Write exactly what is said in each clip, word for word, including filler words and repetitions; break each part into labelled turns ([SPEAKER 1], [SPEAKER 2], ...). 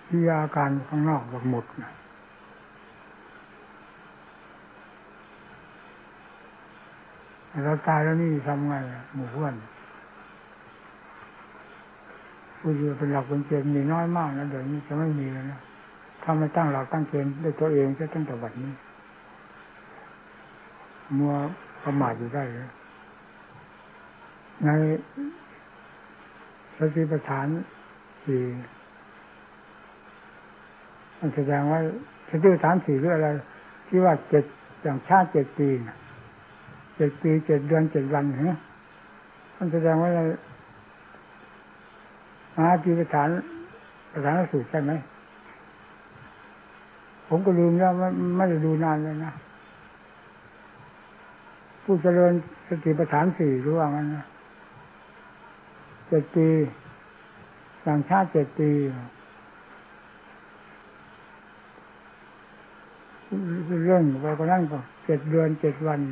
[SPEAKER 1] ที่อาการข้างนอกหมดนะเราตายแล้วนี่ทำไงหมู่เพื่อนผู้อยู่เป็นหลักเป็นเกณฑ์มีน้อยมากนะเดี๋ยวนี้จะไม่มีแล้วนะถ้าไม่ตั้งหลักตั้งเกณฑ์ด้วยตัวเองจะตั้งแต่วันนี้มัวประมาทอยู่ได้เลยในสติปัฏฐานสี่มันแสดงว่าสติปัฏฐานสี่หรืออะไรที่ว่าเจ็ดอย่างชาติเจ็ดปีนะเจ็ดปีเจ็ดเดือนเจ็ดวันเหรอมันแสดงว่าอะไรมหาสติปัฏฐานปัฏฐานสูตรใช่ไหมผมก็ลืมแล้วไม่ไม่ได้ดูนานเลยนะผู้เจริญสติปัฏฐานสี่รู้ว่างั้นนะเจ็ดปีอย่างชาติเจ็ดปีเรื่องไปก็นั่นก็เจ็ดเดือนเจ็ดวัน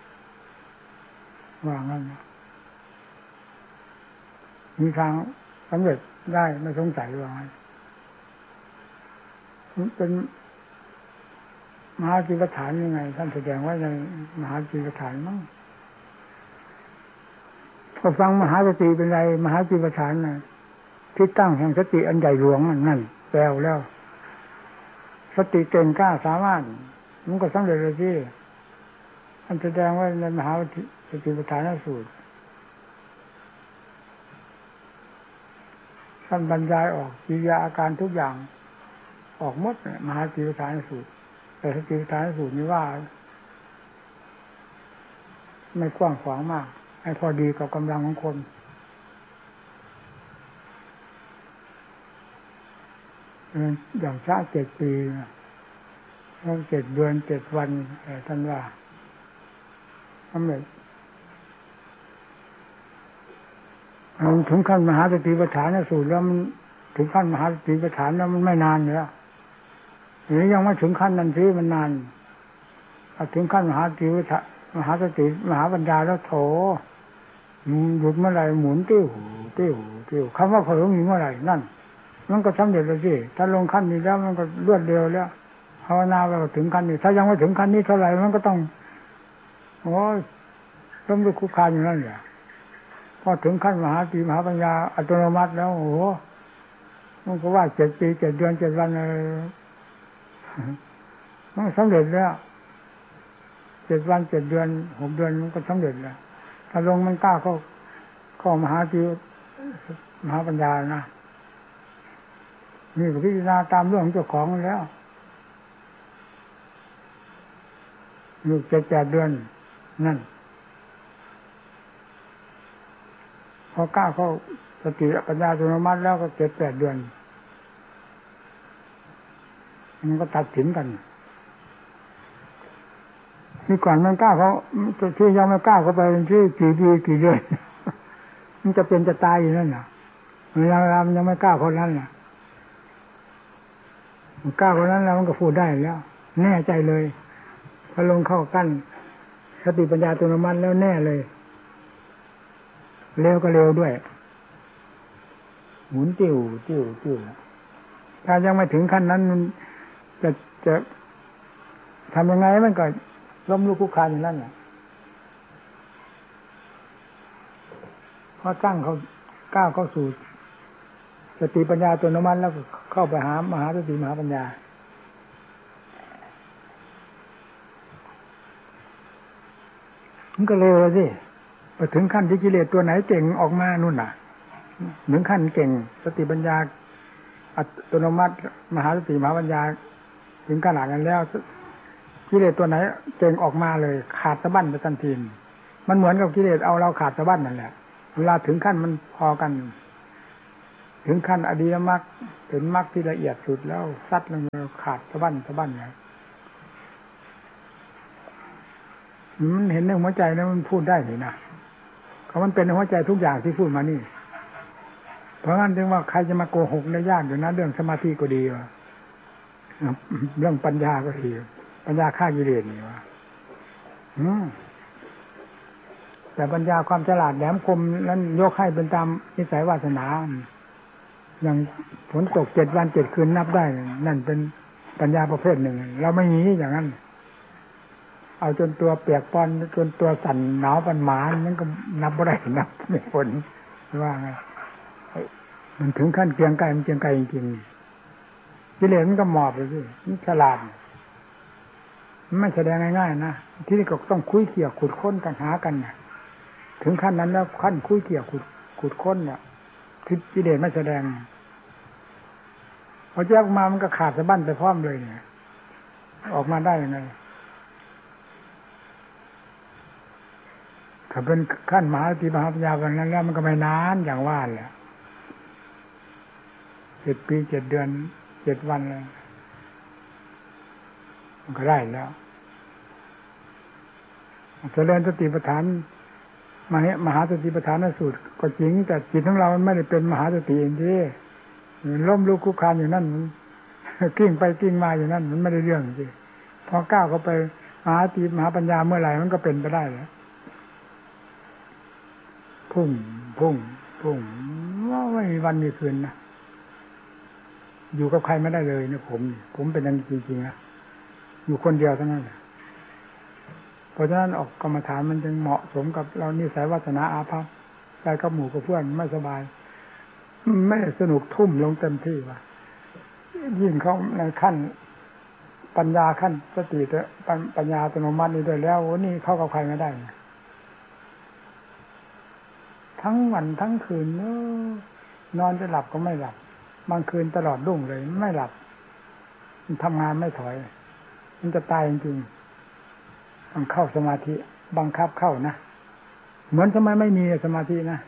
[SPEAKER 1] ว่างั้นมีทางสำเร็จได้ไม่สงสัยว่างั้นเป็นมหาสติปัฏฐานยังไงท่านแสดงว่าในมหาสติปัฏฐานมั้งพอฟังมหาสติเป็นไรมหาสติปัฏฐานน่ะที่ตั้งแห่งสติอันใหญ่หลวงนั่นแปลแล้วสติเก่งกล้าสามารถมันก็สำเร็จเลยที่อันแสดงว่าในมหาสติปัฏฐานสูตรท่านบรรยายออกกิริยาอาการทุกอย่างออกหมดมหาสติปัฏฐานสูตรแต่สติปัฏฐานสูตรนี้ว่าไม่กว้างขวางมากให้พอดีกับกำลังของคนอย่างชาติเจ็ดปีแล้วเจ็ดเดือนเจ็ดวันท่านว่าทำไมมันถึงขั้นมหาสติปัฏฐานสูตรแล้วมันถึงขั้นมหาสติปัฏฐานแล้วมันไม่นานแล้วหรือยังไม่ถึงขั้นนั้นที่มันนานถึงขั้นมหาสติมหาสติมหาปัญญาแล้วโถหยุดเมื่อไหร่หมุนติ้วติ้วติ้วคำว่าเผลอมีเมื่อไหร่นั่นมันก็สำเร็จแล้วสิถ้าลงขั้นนี้แล้วมันก็รวดเร็วแล้วภาวนาไปถึงขั้นนี้ถ้ายังไม่ถึงขั้นนี้เท่าไหร่มันก็ต้องโอ้ยต้องดูคุกคามอยู่นั่นแหละพอถึงขั้นมหาสติมหาปัญญาอัตโนมัติแล้วโอ้โหมันก็ว่าเจ็ดปีเจ็ดเดือนเจ็ดวันอะไรมันสำเร็จแล้วเจ็ดวันเจ็ดเดือนหกเดือนมันก็สำเร็จแล้วถ้าลงมันกล้าเข้าเข้ามหาสติมหาปัญญานะนี่ก็พิจารณาตามเรื่องของเจ้าของแล้วลูกเจ็ดแปดเดือนนั่นพอกล้าเข้าสติปัญญาอัตโนมัติแล้วก็เจ็ดแปดเดือนมันก็ตัดสินกันนี่ก่อนมันกล้าเขาที่ยังไม่กล้าเข้าไปที่กี่ปีกี่เดือนมันจะเป็นจะตายอยู่นั่นน่ะเวลามันยังไม่กล้าคนนั้นน่ะมันกล้าคนนั้นแล้วมันก็พูดได้แล้วแน่ใจเลยพอลงเข้ากั้นสติปัญญาอัตโนมัติแล้วแน่เลยเร็วก็เร็วด้วยหมุนติ้วติ้วติ้วถ้ายังไม่ถึงขั้นนั้นมันจะจะทำยังไงมันก็ล้มลุกคลุกคลานอย่างนั้นน่ะพอตั้งเขาก้าวเข้าสู่สติปัญญาอัตโนมัติแล้วก็เข้าไปหามหาสติมหาปัญญามันก็เร็วเลยสิพอถึงขั้นที่กิเลสตัวไหนเก่งออกมานู่นน่ะถึงขั้นเก่งสติปัญญาอัตโนมัติมหาสติมหาปัญญาถึงขนาดนั้นแล้วกิเลสตัวไหนเก่งออกมาเลยขาดสะบั้นไปทันทีมันเหมือนกับกิเลสเอาเราขาดสะบั้นนั่นแหละเวลาถึงขั้นมันพอกันถึงขั้นอดียมรรคถึงมรรคที่ละเอียดสุดแล้วซัดลงมาขาดสะบั้นสะบั้นเนี่ยมันเห็นในหัวใจนะมันพูดได้เลยนะเขามันเป็นในหัวใจทุกอย่างที่พูดมานี่เพราะงั้นถึงว่าใครจะมาโกหกได้ยากอยู่นะเรื่องสมาธิก็ดีว่ะเรื่องปัญญาก็ดีปัญญาฆ่ากิเลสนี่ว่ะแต่ปัญญาความฉลาดแหลมคมนั้นยกให้เป็นตามนิสัยวาสนาอย่างฝนตกเจ็ดวันเจ็ดคืนนับได้นั่นเป็นปัญญาประเภทหนึ่งเราไม่มีอย่างนั้นเอาจนตัวเปียกปอนจนตัวสั่นหนาวปันหมามันก็นับไม่ได้นับไม่ฝนว่าไงมันถึงขั้นเกรียงไกรมันเกรียงไกรจริงๆกิเลสมันก็หมอบเลยสิมันฉลาดมันไม่แสดงง่ายๆนะที่นี่ก็ต้องคุยเขี่ยขุดค้นกันหากันนะถึงขั้นนั้นแล้วขั้นคุยเขี่ยขุดขุดค้นเนี่ยที่กิเลสไม่แสดงพอแยกมามันก็ขาดสะบั้นไปพร้อมเลยเนี่ยออกมาได้ยังไงถ้าเป็นขั้นมหาสติมหาปัญญาวันนั้นแล้วมันก็ไม่นานอย่างว่าแหละเจ็ดปีเจ็ดเดือนเจ็ดวันเลยมันก็ได้แล้วเจริญสติปัฏฐานมหามหาสติปัฏฐานสูตรก็จริงแต่จิตของเรามันไม่ได้เป็นมหาสติเองที่ล้มลุกคลุกคลานอยู่นั่นกิ้งไปกิ้งมาอยู่นั่นมันไม่ได้เรื่องจริงพอก้าวเข้าไปมหาสติมหาปัญญาเมื่อไหร่มันก็เป็นไปได้แล้วพุ่งพุ่งพุ่งว่าไม่มีวันมีคืนนะอยู่กับใครไม่ได้เลยนะผมผมเป็นอย่างจริงๆนะอยู่คนเดียวเท่านั้นเพราะฉะนั้นออกกรรมฐานมันจึงเหมาะสมกับเรานิสัยวาสนาอาภัพไปกับหมู่กับเพื่อนไม่สบายไม่สนุกทุ่มลงเต็มที่ว่ะยิ่งเขาในขั้นปัญญาขั้นสติปัญญาอัตโนมัตินี่ด้วยแล้วโอ้นี่เข้ากับใครไม่ได้ทั้งวันทั้งคืนนอนจะหลับก็ไม่หลับบางคืนตลอดรุ่งเลยไม่หลับมันทำงานไม่ถอยมันจะตายจริงๆมันเข้าสมาธิบังคับเข้านะเหมือนสมัยไม่มีสมาธินะ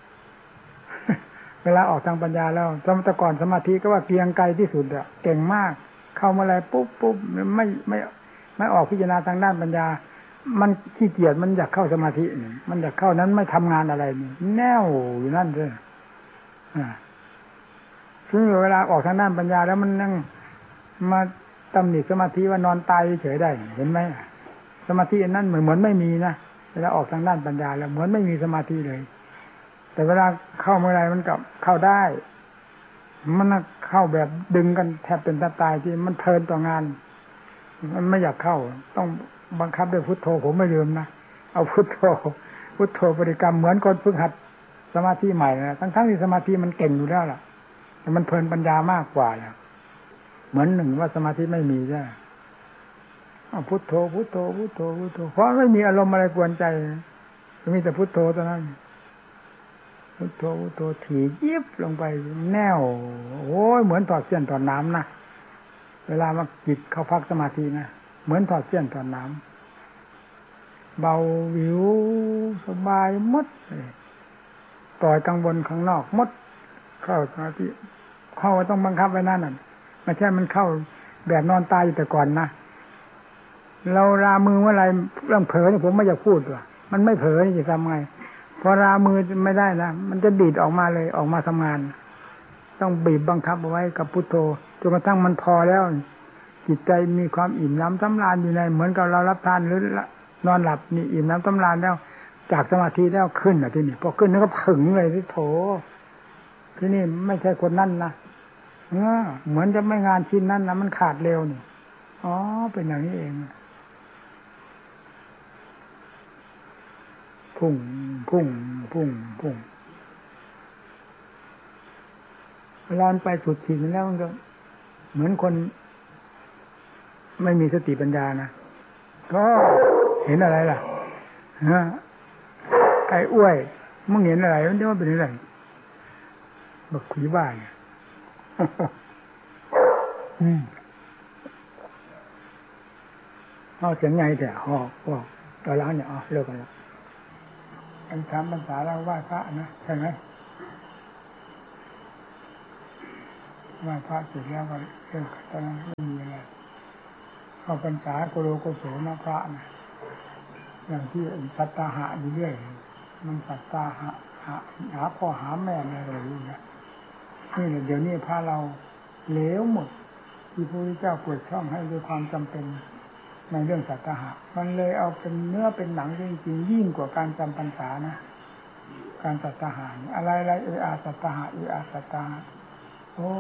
[SPEAKER 1] เวลาออกทางปัญญาแล้วสมัยก่อนสมาธิก็ว่าเกรียงไกรที่สุดอะเก่งมากเข้ามาอะไรปุ๊บปุ๊บไม่ไม่ไม่ออกพิจารณาทางด้านปัญญามันขี้เกียจมันอยากเข้าสมาธิมันอยากเข้านั้นไม่ทำงานอะไรนี่แน่วอยู่นั่นเลยอ่าคือเวลาออกทางด้านปัญญาแล้วมันนั่งมาตำหนิสมาธิว่านอนตายเฉยได้เห็นไหมสมาธินั่นเหมือนเหมือนไม่มีนะเวลาออกทางด้านปัญญาแล้วเหมือนไม่มีสมาธิเลยแต่เวลาเข้าเมื่อไรมันกลับเข้าได้มันเข้าแบบดึงกันแทบเป็นแทบตายที่มันเพลินต่องานมันไม่อยากเข้าต้องบังคับด้วยพุทโธผมไม่ลืมนะเอาพุทโธพุทโธบริกรรมเหมือนคนฝึกหัดสมาธิใหม่นะทั้งทั้งที่สมาธิมันเก่งอยู่แล้วล่ะแต่มันเพลินปัญญามากกว่าแล้วเหมือนหนึ่งว่าสมาธิไม่มีใช่เอาพุทโธพุทโธพุทโธพุทโธเพราะไม่มีอารมณ์อะไรกวนใจมีแต่พุทโธเท่านั้นพุทโธพุทโธถี่ยิบลงไปแน่วโอ้ยเหมือนถอดเสี้ยนถอดน้ำนะเวลามาจิตเข้าพักสมาธินะเหมือนถอดเสี้ยนถอดน้ำเบาวิวสบายมดปล่อยกังวลข้างนอกมดเข้าสมาธิเข้าต้องบังคับไว้นั่นน่ะไม่ใช่มันเข้าแบบนอนตายอยู่แต่ก่อนนะเรารามือเมื่อไรเรื่องเผลอนี่ผมไม่อยากพูดว่ะมันไม่เผลอนี่จะทำไงพอรามือไม่ได้นะมันจะดีดออกมาเลยออกมาทำงานต้องบีบบังคับเอาไว้กับพุทโธจนกระทั่งมันพอแล้วจิตใจมีความอิ่มน้ำสำราญอยู่ในเหมือนกับเรารับทานหรือนอนหลับนี่อิ่มน้ำสำราญแล้วจากสมาธิแล้วขึ้นอ่ะที่นี่พอขึ้นแล้วก็ผึ่งเลยที่โถที่นี่ไม่ใช่คนนั่นนะเออเหมือนจะไม่งานชิ้นนั้นนะมันขาดเร็วนี่อ๋อเป็นอย่างนี้เองพุ่งพุ่งพุ่งพุ่งเวลาไปสุดขีดแล้วมันก็เหมือนคนไม่มีสติปัญญานะก็เห็นอะไรล่ะฮะไก่อ้วยมึงเห็นอะไรมันจะว่าเป็นอะไรบักขุยบ้านอืมเอาเสียงไงแต่หอกบอกตอนล้างเนี่ยอ๋อเลิกกันแล้วอันถามภาษาเราไหว้พระนะใช่ไหมไหว้พระเสร็จแล้วก็เลิกตอนนั้นไม่มีอะไรเข้าพรรษาโกโลโกโสนะพระนะอย่างที่สัตตาหะอยู่เรื่อยมันสัตตาหะหาหาพ่อหาแม่อะไรอย่างเงี้ยนี่เดี๋ยวนี้พระเราเหลวหมดที่พระพุทธเจ้าเปิดช่องให้ด้วยความจำเป็นในเรื่องสัตตาหะมันเลยเอาเป็นเนื้อเป็นหนังจริงๆยิ่งกว่าการจำพรรษานะการสัตตาหะอะไรอะไรเอออาสัตตาหะเอออาสัตตาหะโอ้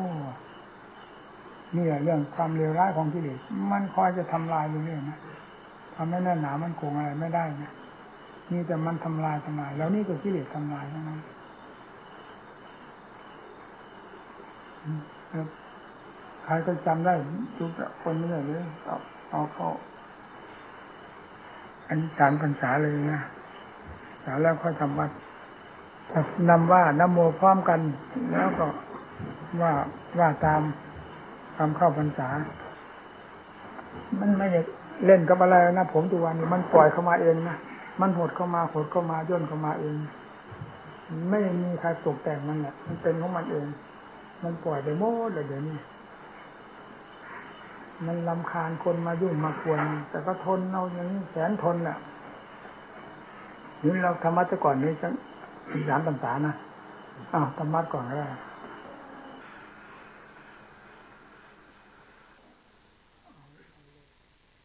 [SPEAKER 1] นี่แหละเรื่องความเลวร้ายของกิเลสมันคอยจะทำลายอยู่เรื่อยนะทำให้แน่นหนามันคงอะไรไม่ได้นะนี่แต่มันทำลายทำลายแล้วนี่ก็กิเลสทำลายเท่านั้นใครก็จำได้ทุกคนไม่ได้เลยเอาเอาเข้าอันการพรรษาเลยนะแล้วแล้วค่อยทำวัดนำว่านะโมพร้อมกันแล้วก็ว่าว่าตามตามเข้าพรรษามันไม่ได้เล่นกับอะไรนะผมตัวนี้มันปล่อยเข้ามาเองนะมันหดเข้ามาหดเข้ามาย่นเข้ามาเองไม่มีใครตกแต่งมันแหละมันเป็นของมันเองมันปล่อยไปหมดเลยเดี๋ยวนี้มันรำคาญคนมายุ่งมากวนแต่ก็ทนเอาอย่างนี้แสนทนน่ะนี่เราธรรมะแต่ก่อนนี้จังสามพรรษานะอ้าวธรรมะก่อนก็ได้